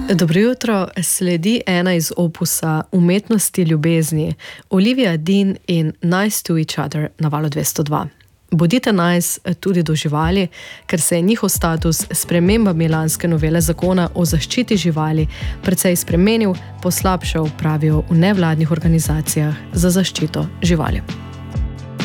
Dobro jutro, sledi ena iz opusa Umetnosti ljubezni, Olivia Dean in Nice to Each Other na Valu 202. Bodite nice tudi do živali, ker se je njihov status s spremembami lanske novele zakona o zaščiti živali precej spremenil, poslabšal, pravijo v nevladnih organizacijah za zaščito živali.